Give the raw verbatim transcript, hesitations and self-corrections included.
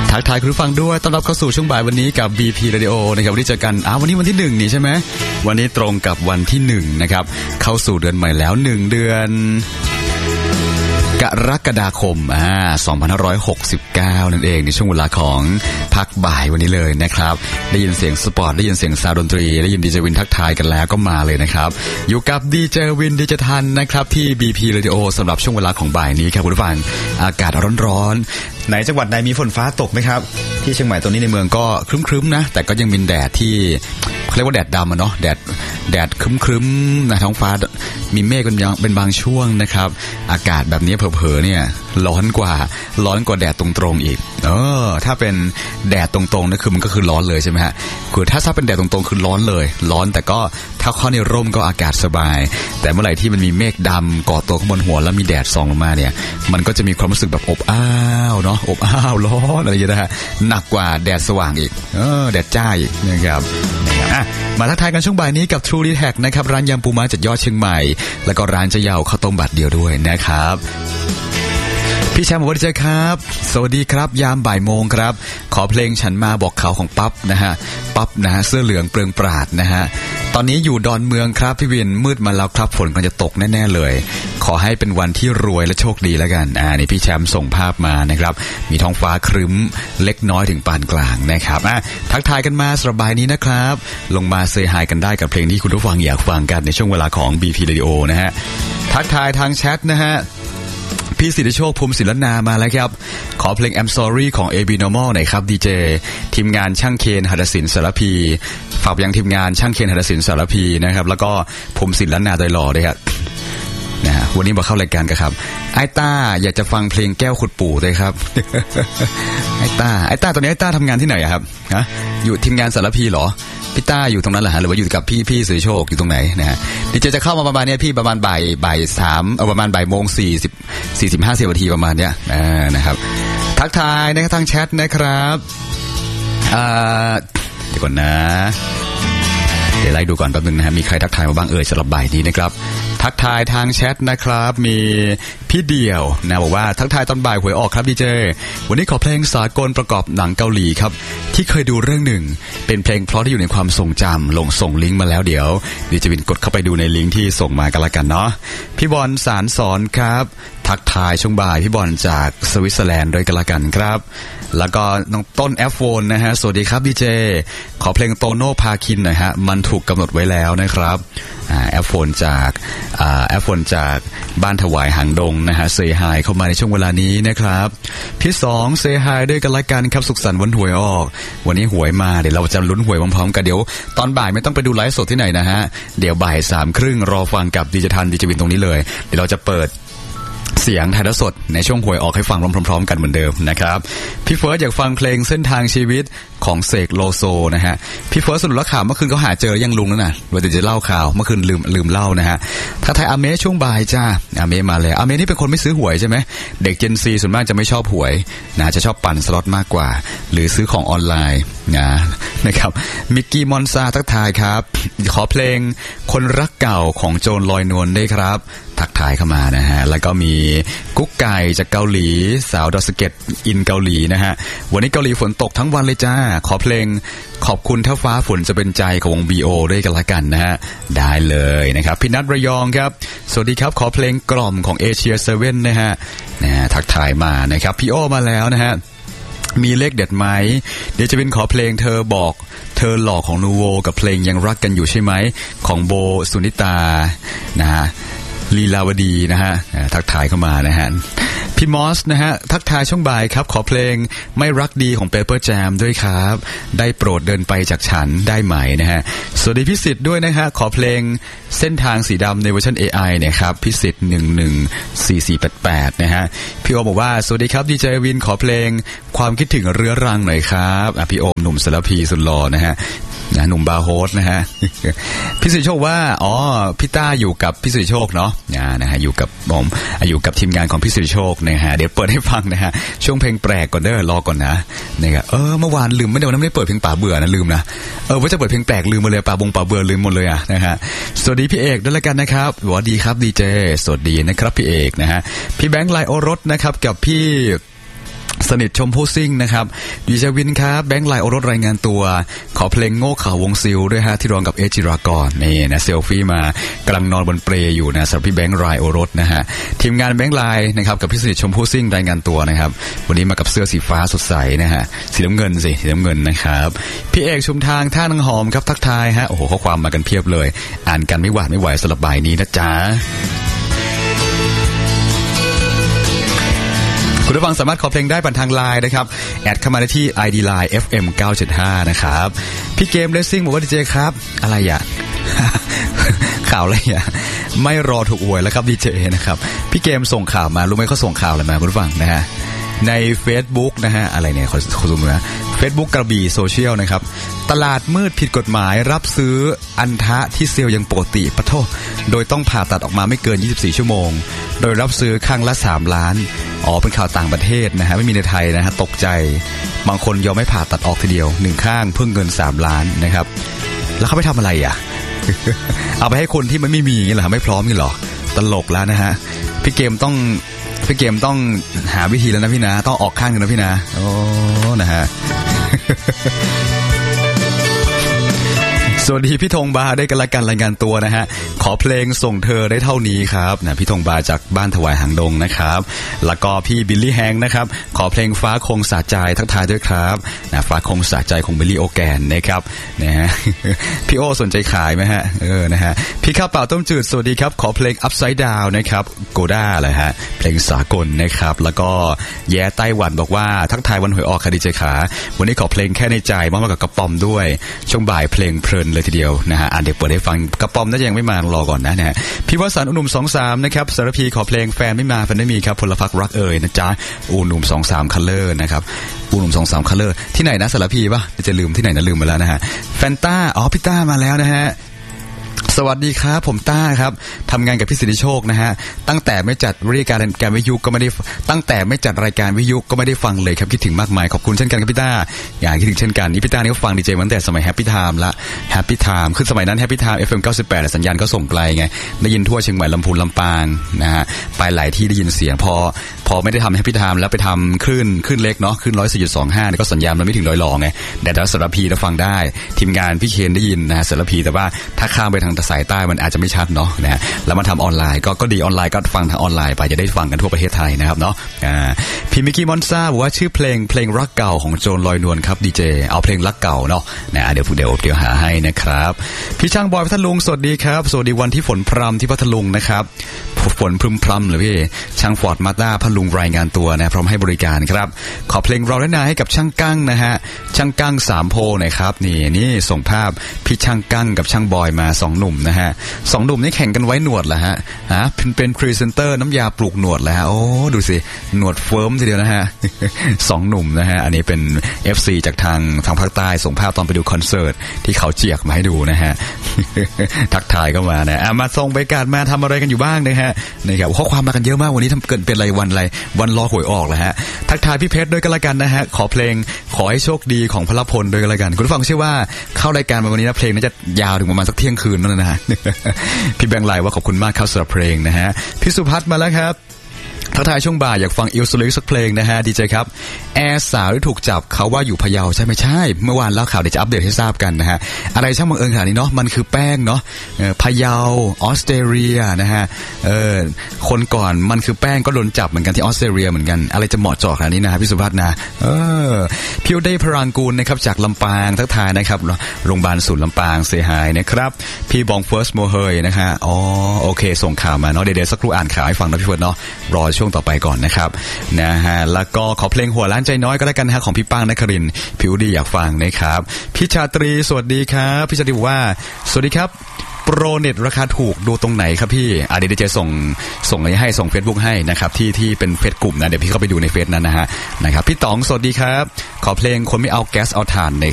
ทักทายคุณผู้ฟังด้วยต้อนรับเข้าสู่ช่วงบ่ายวันนี้กับ บี พี Radio นะครับวันนี้เจอกันอ้าววันนี้วันที่หนึ่งนี่ใช่ไหมวันนี้ตรงกับวันที่หนึ่งนะครับเข้าสู่เดือนใหม่แล้วหนึ่งเดือนกรกฎาคมอ่าสองพันห้าร้อยหกสิบเก้านั่นเองในช่วงเวลาของพักบ่ายวันนี้เลยนะครับได้ยินเสียงสปอร์ตได้ยินเสียงซาวด์ดนตรีได้ยินดีเจวินทักทายกันแล้วก็มาเลยนะครับอยู่กับดีเจวินดิจิทัลนะครับที่ บี พี Radio สำหรับช่วงเวลาของบ่ายนี้ครับคุณผู้ฟังอากาศร้อนๆไหนจังหวัดใดมีฝนฟ้าตกไหมครับที่เชียงใหม่ตรงนี้ในเมืองก็ครึ้มๆนะแต่ก็ยังมีแดดที่เขาเรียกว่าแดดดำอะเนาะแดดแดดครึ้มๆนะท้องฟ้ามีเมฆเป็นเป็นบางช่วงนะครับอากาศแบบนี้เผลอๆเนี่ยร้อนกว่าร้อนกว่าแดดตรงๆอีกเออถ้าเป็นแดดตรงๆนั่นคือมันก็คือร้อนเลยใช่ไหมฮะคือถ้าถ้าเป็นแดดตรงๆคือร้อนเลยร้อนแต่ก็ถ้าเข้าในร่มก็อากาศสบายแต่เมื่อไหร่ที่มันมีเมฆดำก่อตัวข้างบนหัวแล้วมีแดดส่องลงมาเนี่ยมันก็จะมีความรู้สึกแบบอบอ้าวเนาะอบอ้าวร้อนอะไรอย่างเงี้ยนะฮะหนักกว่าแดดสว่างอีกเออแดดจ้าอีกนะครับอ่ะมาทักทายกันช่วงบ่ายนี้กับ True ดี แท็ก นะครับร้านยำปูม้าจัดยอดเชียงใหม่แล้วก็ร้านเจ๊เยาข้าวต้มบัตรเดียวด้วยนะครับพี่แชมป์บอกว่าดีใจครับสวัสดีครับยามบ่ายโมงครับขอเพลงฉันมาบอกเขาของปั๊บนะฮะปั๊บนะฮะเสื้อเหลืองเปลืองปราดนะฮะตอนนี้อยู่ดอนเมืองครับพี่วินมืดมาแล้วครับฝนกำลังจะตกแน่ๆเลยขอให้เป็นวันที่รวยและโชคดีแล้วกันอ่านี่พี่แชมป์ส่งภาพมานะครับมีท้องฟ้าครึ้มเล็กน้อยถึงปานกลางนะครับอ่ะทักทายกันมาสบายนี้นะครับลงมาเซฮายกันได้กับเพลงที่คุณผู้ฟังอยากฟังกันในช่วงเวลาของ บี พี Radio นะฮะทักทายทางแชทนะฮะพี่สิทธิโชคภูมิศิลนามาแล้วครับขอเพลง I'm Sorry ของ เอ บี Normal หน่อยครับดีเจทีมงานช่างเคนหัตถศิลป์สารพีฝากยังทีมงานช่างเคนหัตถศิลป์สารพีนะครับแล้วก็ภูมิศิลนาโดยหล่อด้วยครับนะฮะวันนี้มาเข้ารายการกันครับไอ้ต้าอยากจะฟังเพลงแก้วขุดปู่ด้วยครับ ไอ้ต้าไอ้ต้าตอนนี้ไอ้ต้าทำงานที่ไหนอะครับฮะอยู่ทีมงานสารพีเหรอพี่ต้าอยู่ตรงนั้นเหรอฮะหรือว่าอยู่กับพี่พี่สุริโชคอยู่ตรงไหนนะฮะดีเจจะเข้ามาประมาณนี้พี่ประมาณบ่ายบ่ายสามเอาประมาณบ่ายโมงสี่สิบสี่สิบห้าสิบนาทีประมาณเนี้ยอ่านะครับทักทายนะครับทางแชทนะครับอ่าเดี๋ยวก่อนนะเดี๋ยวไล่ดูก่อนแป๊บนึงนะฮะมีใครทักทายมาบ้างเอ่ยสำหรับบ่ายนี้นะครับทักทายทางแชทนะครับมีพี่เดี่ยวนะบอกว่าทักทายตอนบ่ายหวยออกครับดีเจวันนี้ขอเพลงสากลประกอบหนังเกาหลีครับที่เคยดูเรื่องหนึ่งเป็นเพลงเพราะที่อยู่ในความทรงจำลงส่งลิงก์มาแล้วเดี๋ยวดิจะวินกดเข้าไปดูในลิงก์ที่ส่งมากันละกันเนาะพี่บอลสารสอนครับทักทายช่วงบ่ายพี่บอลจากสวิตเซอร์แลนด์ด้วยกันละกันครับแล้วก็น้องต้นแอฟโฟนนะฮะสวัสดีครับดีเจขอเพลงโตโน่พาคินหน่อยฮะมันถูกกำหนดไว้แล้วนะครับแอฟโฟนจากแอฟโฟนจากบ้านถวายหางดงนะฮะเซฮายเข้ามาในช่วงเวลานี้นะครับพี่สองเซฮายด้วยกันละกันครับสุขสันต์วันหวยออกวันนี้หวยมาเดี๋ยวเราจะลุ้นหวยพร้อมๆกันเดี๋ยวตอนบ่ายไม่ต้องไปดูไลฟ์สดที่ไหนนะฮะเดี๋ยวบ่ายสามครึ่งรอฟังกับดิจิทัลดิจิวินตรงนี้เลยเดี๋ยวเราจะเปิดเสียงถ่ายทอดสดในช่วงหวยออกให้ฟังพร้อมๆกันเหมือนเดิมนะครับพี่เฟิร์สอยากฟังเพลงเส้นทางชีวิตของเสกโลโซนะฮะพี่เฟิร์สสรุปแล้วข่าวเมื่อคืนเขาหาเจอยังลุงแล้วนะว่าจะเล่าข่าวเมื่อคืนลืมลืมเล่านะฮะถ้าไทยอาเมช่วงบ่ายจ้าอาเมมาเลยอาเมนี่เป็นคนไม่ซื้อหวยใช่ไหมเด็กเจนซีส่วนมากจะไม่ชอบหวยนะจะชอบปั่นสล็อตมากกว่าหรือซื้อของออนไลน์นะนะครับมิกกี้มอนซาทักทายครับขอเพลงคนรักเก่าของโจรลอยนวลด้วยครับทักทายเข้ามานะฮะแล้วก็มีกุ๊กไก่จากเกาหลีสาวดอสเก็ตอินเกาหลีนะฮะวันนี้เกาหลีฝนตกทั้งวันเลยจ้าขอเพลงขอบคุณถ้าฟ้าฝนจะเป็นใจของวง บี โอ ด้วยกันละกันนะฮะได้เลยนะครับพี่นัทระยองครับสวัสดีครับขอเพลงกล่อมของเอเชียเซเว่นนะฮะนะทักทายมานะครับพี่โอมาแล้วนะฮะมีเลขเด็ดไหมเดี๋ยวจะเป็นขอเพลงเธอบอกเธอหลอกของนูโวกับเพลงยังรักกันอยู่ใช่ไหมของโบสุนิตานะฮะลีลาวดีนะฮะทักทายเข้ามานะฮะพี่มอสนะฮะทักทายช่วงบ่ายครับขอเพลงไม่รักดีของ Paper Jam ด้วยครับได้โปรดเดินไปจากฉันได้ไหมนะฮะสวัสดีพิสิทธิ์ด้วยนะฮะขอเพลงเส้นทางสีดำในเวอร์ชัน เอ ไอ เนี่ยครับพิสิทธิ์หนึ่งหนึ่งสี่สี่แปดแปดนะฮะพี่โอบอกว่าสวัสดีครับดีเจวินขอเพลงความคิดถึงเรื้อรังหน่อยครับอ่ะพี่โอมหนุ่มสารพีสุดหล่อนะฮะนะหนุ่มบาร์โฮสนะฮะพี่สุริโชคว่าอ๋อพี่ต้าอยู่กับพี่สุริโชคเนาะนะฮะอยู่กับผมอยู่กับทีมงานของพี่สุริโชคนะฮะเดี๋ยวเปิดให้ฟังนะฮะช่วงเพลงแปลกก่อนเด้อรอก่อนนะนะครับเออเมื่อวานลืมไม่ได้วันนั้นไม่ได้เปิดเพลงป่าเบื่อนะลืมนะเออว่าจะเปิดเพลงแปลกลืมมาเลยป่าบงป่าเบื่อลืมหมดเลยอ่ะนะฮะสวัสดีพี่เอกด้วยละกันนะครับสวัสดีครับดีเจสวัสดีนะครับพี่เอกนะฮะพี่แบงค์ไลโอรสนะครับกับพี่สนิทชมพู่ซิ่งนะครับดีเจวินครับแบงค์ไลน์โอรสรายงานตัวขอเพลงโง่ข่าววงซิลด้วยฮะที่ร้องกับเอจิรากรนี่นะเซลฟี่มากำลังนอนบนเปลอยู่นะสำหรับพี่แบงค์ไลน์โอรสนะฮะทีมงานแบงค์ไลน์นะครับกับพี่สนิทชมพู่ซิ่งรายงานตัวนะครับวันนี้มากับเสื้อสีฟ้าสดใสนะฮะสีน้ำเงินสิสีน้ำเงินนะครับพี่เอกชุมทางท่านังหอมครับทักทายฮะโอ้โหข้อความมากันเพียบเลยอ่านกันไม่หวาดไม่ไหวสำหรับบ่ายนี้นะจ๊ะคุณผู้ฟังสามารถขอเพลงได้ผ่านทางไลน์นะครับแอดเข้ามาได้ที่ ไอ ดี ไลน์ เอฟ เอ็ม เก้าเจ็ดห้านะครับพี่เกมเลสซิ่งบอกว่าดีเจครับอะไรอ่ะ ข่าวอะไรอ่ะไม่รอถูกอวยแล้วครับดีเจนะครับพี่เกมส่งข่าวมารู้ไหมเขาส่งข่าวอะไรมาคุณผู้ฟังนะฮะใน Facebook นะฮะอะไรเนี่ยขอขอดูนะ Facebook กระบี่โซเชียลนะครับตลาดมืดผิดกฎหมายรับซื้ออันทะที่เซลล์ยังปกติปะโทโดยต้องผ่าตัดออกมาไม่เกินยี่สิบสี่ชั่วโมงโดยรับซื้อข้างละสามล้านอ๋อเป็นข่าวต่างประเทศนะฮะไม่มีในไทยนะฮะตกใจบางคนยอมไม่ผ่าตัดออกทีเดียวหนึ่งข้างเพิ่งเงินสามล้านนะครับแล้วเขาไปทำอะไรอ่ะ เอาไปให้คนที่มันไม่มีงี้เหรอไม่พร้อมงี้เหรอตลกแล้วนะฮะพี่เกมต้องพี่เกมต้องหาวิธีแล้วนะพี่นะต้องออกข้างกันนะพี่นะโอ้นะฮะ สวัสดีพี่ธงบาได้กันละกันรายงานตัวนะฮะขอเพลงส่งเธอได้เท่านี้ครับนะพี่ธงบาจากบ้านถวายหางดงนะครับแล้วก็พี่บิลลี่แฮงนะครับขอเพลงฟ้าคงสาใจทักทายด้วยครับนะฟ้าคงสาใจของบิลลี่โอแกนนะครับนะฮะ พี่โอสนใจขายไหมฮะเออนะฮะพี่ข้าวเปล่าต้มจืดสวัสดีครับขอเพลง Upside Down นะครับโกด้าเลยฮะเพลงสากลนะครับแล้วก็แย่ไต้หวันบอกว่าทักทายวันหวยออกค่ะดีเจขาวันนี้ขอเพลงแค่ในใจมากกับกระป๋อมด้วยช่วงบ่ายเพลงเพลินเลยทีเดียวนะฮะอ่านเดี๋ยวเปิดให้ฟังกระป๋อมน่าจะยังไม่มารอก่อนนะนะฮะพี่วสันต์อุหนุ่มสองสามนะครับสารพีขอเพลงแฟนไม่มาแฟนไม่มีครับพลพักรักเอ่ยนะจ๊ะอุหนุ่มสองสามคัลเลอร์นะครับอุหนุ่มสองสามคัลเลอร์ที่ไหนนะสารพีป่ะจะลืมที่ไหนนะลืมไปแล้วนะฮะแฟนต้าอ๋อพี่ต้ามาแล้วนะฮะสวัสดีครับผมต้าครับทำงานกับพี่สิทธิโชคนะฮะตั้งแต่ไม่จัดรายการการวิทยุก็ไม่ได้ตั้งแต่ไม่จัดรายการวิทยุก็ไม่ได้ฟังเลยครับคิดถึงมากมายขอบคุณเช่นกันครับพี่ต้าอย่างคิดถึงเช่นกันนี่พี่ต้านี่ก็ฟังดีเจมาตั้งแต่สมัยแฮปปี้ไทม์ละแฮปปี้ไทม์คือสมัยนั้นแฮปปี้ไทม์ เอฟ เอ็ม เก้าสิบแปดสัญญาณก็ส่งไกลไงได้ยินทั่วเชียงใหม่ลำพูนลำปางนะฮะไปหลายที่ได้ยินเสียงพอพอไม่ได้ทำแฮปปี้ไทม์แล้วไปทำคลื่นคลื่นเล็กเนาะคลื่นร้อยสี่จุดสองห้าเนี่ยก็สัญญาณมันไม่ถึงร้อยหลอไงแต่ถ้าสารพีเราฟังได้ทีมงานพี่เคนได้ยินนะสารพีแต่ว่าถ้าข้ามไปทางสายใต้มันอาจจะไม่ชัดเนาะนะฮะแล้วมาทำออนไลน์ก็ก็ดีออนไลน์ก็ฟังทางออนไลน์ไปจะได้ฟังกันทั่วประเทศไทยนะครับเนาะอ่าพี่มิกกี้มอนซ่าบอกว่าชื่อเพลงเพลงรักเก่าของโจนลอยนวลครับดีเจเอาเพลงรักเก่าเนาะนะเดี๋ยวเดี๋ยวเดี๋ยวหาให้นะครับพี่ช่างบอยพัทลุงสวัสดีครับสวัสดีวันที่ฝนพรำที่พัทลุงนะครับฝนพรึมพรำเหรอพี่ช่างฟอร์ดมาด้าพัทลุงรายงานตัวนะพร้อมให้บริการครับขอเพลงรอและนาให้กับช่างกั้งนะฮะช่างกั้งสามโพนะครับนี่นี่ส่งภาพพี่ช่างกั้งกับช่างบอยมาสองหนุ่มนะฮะสองหนุ่มนี่แข่งกันไว้หนวดเหรอฮะฮะเป็นเป็นพรีเซนเตอร์น้ำยาปลูกหนวดแล้วฮะโอ้ดูสิหนวดเฟิร์มทีเดียวนะฮะ สองหนุ่มนะฮะอันนี้เป็น เอฟ ซี จากทางทางภาคใต้ส่งภาพตอนไปดูคอนเสิร์ตที่เขาเจียกมาให้ดูนะฮะ ทักทายเข้ามานะมาส่งบรรยากาศมาทำอะไรกันอยู่บ้างนะฮะนะครับข้อความมากันเยอะมากวันนี้ทำเกิดเป็นอะไรวันอะไรวันรอหวยออกแล้วฮะทักทายพี่เพชรด้วยกันละกันนะฮะขอเพลงขอให้โชคดีของพลพลด้วยกันละกันคุณผู้ฟังเชื่อว่าเข้ารายการมาวันนี้นะเพลงน่าจะยาวถึงประมาณสักเที่ยงคืนนั่นนะฮะ พี่แบงค์ไลน์ว่าขอบคุณมากครับสำหรับเพลงนะฮะพี่สุพัฒน์มาแล้วครับทักทายช่วงบ่ายอยากฟังอิลสลิกสักเพลงนะฮะดีเจครับแอร์สาวที่ถูกจับเขาว่าอยู่พะเยาใช่ไหมใช่เมื่อวานเล่าข่าวเดี๋ยวจะอัปเดตให้ทราบกันนะฮะอะไรช่างบังเอิญขนาดนี้เนาะมันคือแป้งเนาะพะเยาออสเตรเลียนะฮะเออคนก่อนมันคือแป้งก็โดนจับเหมือนกันที่ออสเตรเลียเหมือนกันอะไรจะเหมาะเจาะขนาดนี้นะพี่สุภัทรนะเออพี่ได้พรังกูลนะครับจากลำปางทักทายนะครับโรงพยาบาลศูนย์ลำปางเสียหายนะครับพี่บองเฟิร์สโมเฮยนะฮะอ๋อโอเคส่งข่าวมาเนาะเดี๋ยวสักครู่อ่านข่าวให้ฟังนะพี่เฟิร์สเนาะรอช่วงต่อไปก่อนนะครับนะฮะแล้วก็ขอเพลงหัวล้านใจน้อยก็แล้วกันนะฮะของพี่ป้างนครินทร์พี่อุดีอยากฟังนะครับพี่ชาตรีสวัสดีครับพี่ชาตรีบอกว่าสวัสดีครับโปรเน็ตราคาถูกดูตรงไหนครับพี่อ่ะเดี๋ยวจะส่งส่งให้ส่ง Facebook ให้นะครับที่ที่เป็นเฟซกลุ่มนะเดี๋ยวพี่เข้าไปดูในเฟซนั้นนะฮะนะครับพี่ต๋องสวัสดีครับขอเพลงคนไม่เอาแก๊สเอาถ่านใน